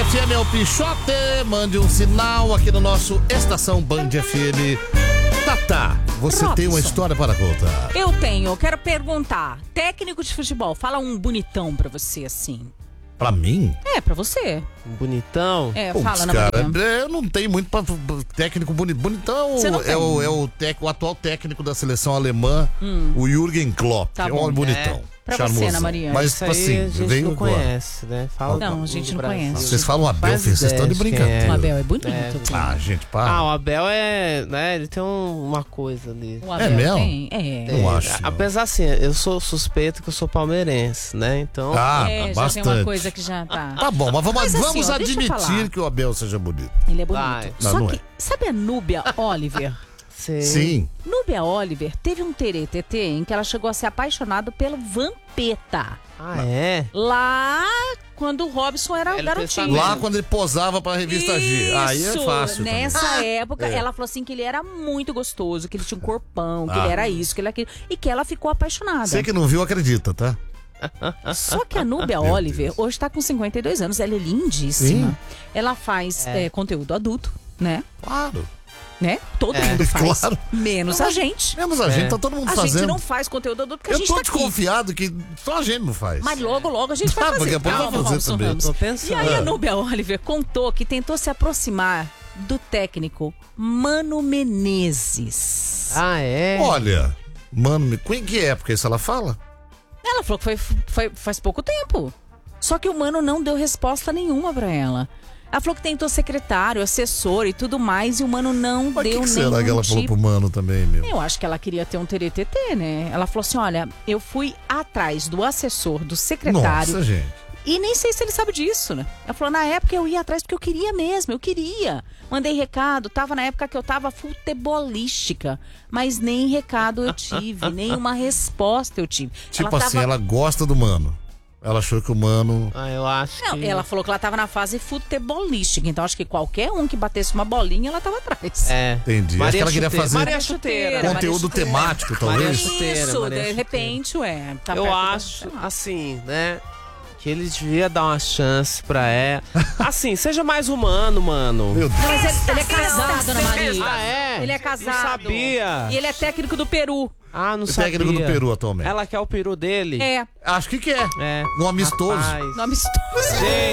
FM é o Pichote. Mande um sinal aqui no nosso Estação Band FM. Tatá, você Robson, tem uma história para contar? Eu quero perguntar. Técnico de futebol, fala um bonitão pra você, assim. Pra mim? É, pra você. Bonitão? É, fala, Ana cara, Maria. eu não tenho muito pra técnico bonito. Bonitão Você não é tem? o atual técnico da seleção alemã, o Jürgen Klopp. Tá é bom. um bonitão. Pra você, charmosão. Ana Maria. Mas, Isso tipo aí assim, a gente veio não agora. conhece, né? Fala Não, a gente do não Brasil. conhece. Vocês falam Abel, Faz filho, vocês estão de ideia de quem brincadeira. O Abel é bonito. É. Ah, gente, para. Ah, o Abel é, né, ele tem uma coisa ali. O Abel mesmo? tem. É. Não acho, não. Apesar assim, eu sou suspeito que eu sou palmeirense, né? Então, Ah, É, já bastante. tem uma coisa que já tá. Tá bom, mas vamos Mas assim, vamos ó, deixa eu falar. admitir que o Abel seja bonito. Ele é bonito. Vai. Não, Só não que, é. sabe a Núbia Oliver? sei. Sim. Núbia Oliver teve um terê-tê-tê em que ela chegou a ser apaixonada pelo Vampeta. Ah, é? Lá quando o Robson era Ele garotinho. Lá quando ele posava pra revista G. Aí é Isso, fácil. também. Nessa época, É. ela falou assim que ele era muito gostoso, que ele tinha um corpão, que Ah. ele era isso, que ele era aquilo. E que ela ficou apaixonada. Você que não viu, acredita, tá? Só que a Núbia Meu Oliver Deus. hoje tá com 52 anos, ela é lindíssima. Sim. Ela faz conteúdo adulto, né? Claro. Todo mundo faz. Claro. Menos a gente. Menos a gente, tá todo mundo A fazendo. gente não faz conteúdo adulto porque a Eu gente tô tá aqui. desconfiado que só a gente não faz. Mas logo a gente vai Ah, fazer. daqui a pouco Calma, vai fazer Robson também. Ramos. Tô E pensando. aí a Núbia Oliver contou que tentou se aproximar do técnico Mano Menezes. Ah, é? Olha, mano, em que época isso ela fala? Ela falou que foi faz pouco tempo. Só que o Mano não deu resposta nenhuma pra ela. Ela falou que tentou secretário, assessor e tudo mais, e o Mano não Mas deu que nenhum será que ela falou tipo. pro mano também, meu? Eu acho que ela queria ter um terê-tê-tê, né? Ela falou assim, olha, eu fui atrás do assessor, do secretário, Nossa, gente. e nem sei se ele sabe disso, né? Ela falou, na época eu ia atrás porque eu queria mesmo, eu queria. Mandei recado, tava na época que eu tava futebolística, mas nem recado eu tive, nem uma resposta eu tive. Tipo assim, ela gosta do mano. Ela achou que o mano... Ah, eu acho Não, que... ela falou que ela tava na fase futebolística, então acho que qualquer um que batesse uma bolinha, ela tava atrás. É. Entendi. Acho que ela queria fazer Maria Chuteira. conteúdo Maria Chuteira. temático, Maria talvez. Chuteira. Isso, Maria de Chuteira. repente, tá Eu perto acho, da- assim, né? Que ele devia dar uma chance pra ela. Assim, seja mais humano, mano. Meu Deus. Não, mas ele é casado, Ana Maria. Ah, é? Ele é casado. Não sabia. E ele é técnico do Peru. Ah, não O sabia. técnico do Peru atualmente. Ela quer o peru dele? É, Acho que quer. É. No amistoso. Rapaz. no amistoso. Gente.